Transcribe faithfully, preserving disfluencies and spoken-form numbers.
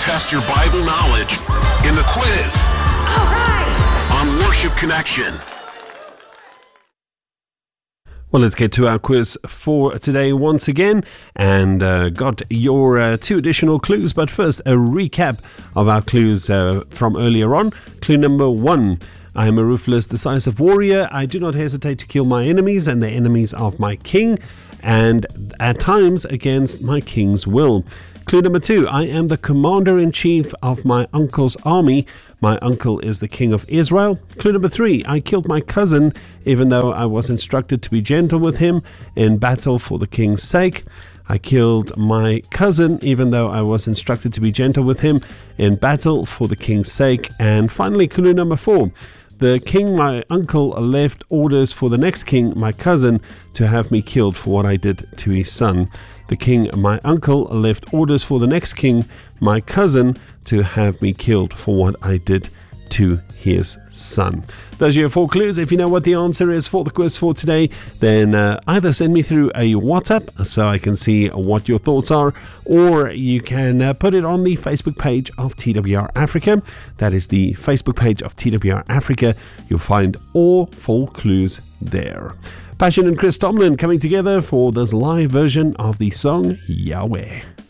test your Bible knowledge in the quiz. All right. On Worship Connection. Well, let's get to our quiz for today once again, and uh, got your uh, two additional clues. But first, a recap of our clues uh, from earlier on. Clue number one. I am a ruthless, decisive warrior. I do not hesitate to kill my enemies and the enemies of my king, and at times against my king's will. Clue number two. I am the commander-in-chief of my uncle's army. My uncle is the king of Israel. Clue number three. I killed my cousin, even though I was instructed to be gentle with him in battle for the king's sake. I killed my cousin, even though I was instructed to be gentle with him in battle for the king's sake. And finally, clue number four. The king, my uncle, left orders for the next king, my cousin, to have me killed for what I did to his son. The king, my uncle, left orders for the next king, my cousin, to have me killed for what I did to his son. Those are your four clues. If you know what the answer is for the quiz for today, then uh, either send me through a WhatsApp so I can see what your thoughts are, or you can uh, put it on the Facebook page of T W R Africa. That is the Facebook page of T W R Africa. You'll find all four clues there. Passion and Chris Tomlin coming together for this live version of the song Yahweh.